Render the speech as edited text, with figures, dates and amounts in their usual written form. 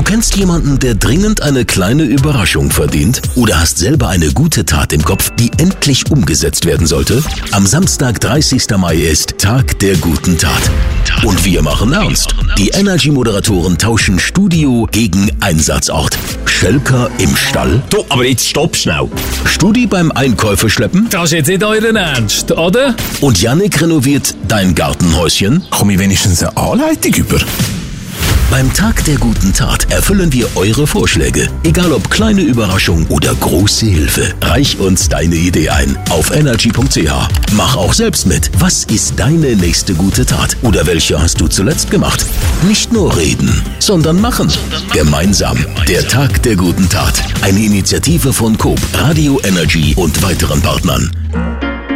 kennst jemanden, der dringend eine kleine Überraschung verdient? Oder hast selber eine gute Tat im Kopf, die endlich umgesetzt werden sollte? Am Samstag, 30. Mai ist Tag der guten Tat. Und wir machen ernst. Die Energy-Moderatoren tauschen Studio gegen Einsatzort. Schelker im Stall. Du, aber jetzt stopp schnell. Studi beim Einkäufe schleppen. Das ist jetzt nicht euren Ernst, oder? Und Jannik renoviert dein Gartenhäuschen. Komme ich wenigstens eine Anleitung über? Beim Tag der guten Tat erfüllen wir eure Vorschläge. Egal ob kleine Überraschung oder große Hilfe. Reich uns deine Idee ein auf energy.ch. Mach auch selbst mit. Was ist deine nächste gute Tat? Oder welche hast du zuletzt gemacht? Nicht nur reden, sondern machen. Gemeinsam. Der Tag der guten Tat. Eine Initiative von Coop, Radio Energy und weiteren Partnern.